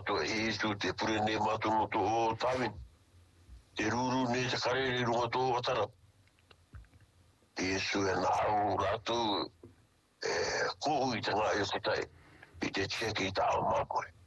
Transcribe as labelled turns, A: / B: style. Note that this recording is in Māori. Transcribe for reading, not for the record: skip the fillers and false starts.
A: to Yesu te pure ne matu no to o tawin. Te ruru ne te karere runga to atara. Yesu e na au ratu ko ui te ngā e kutai. I te tia ki ta au makoe.